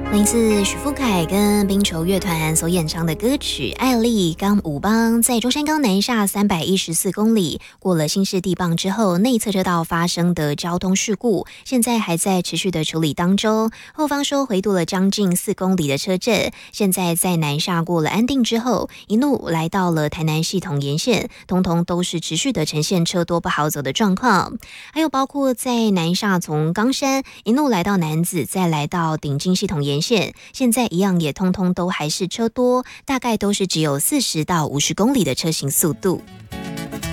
来自许富凯跟冰球乐团所演唱的歌曲《艾丽冈武邦》在中山高南下314公里，过了新市地磅之后，内侧车道发生的交通事故，现在还在持续的处理当中。后方说回渡了将近4公里的车阵，现在在南下过了安定之后，一路来到了台南系统沿线，通通都是持续的呈现车多不好走的状况。还有包括在南下从冈山一路来到楠梓，再来到顶金系统沿线，现在一样也通通都还是车多，大概都是只有40到50公里的车行速度。